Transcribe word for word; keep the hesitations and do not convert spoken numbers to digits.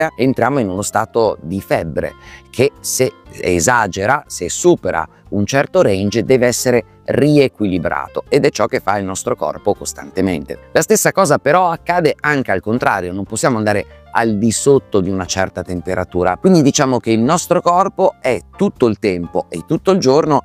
entriamo in uno stato di febbre che, se esagera, se supera un certo range, deve essere riequilibrato, ed è ciò che fa il nostro corpo costantemente. La stessa cosa però accade anche al contrario, non possiamo andare al di sotto di una certa temperatura, quindi diciamo che il nostro corpo è tutto il tempo e tutto il giorno